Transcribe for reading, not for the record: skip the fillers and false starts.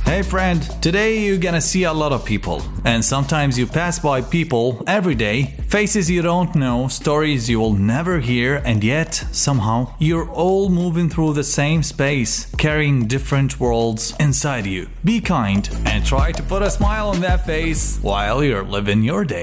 Hey friend, today you're gonna see a lot of people. And sometimes you pass by people every day, faces you don't know, stories you will never hear, and yet, somehow, you're all moving through the same space, carrying different worlds inside you. Be kind and try to put a smile on that face while you're living your day.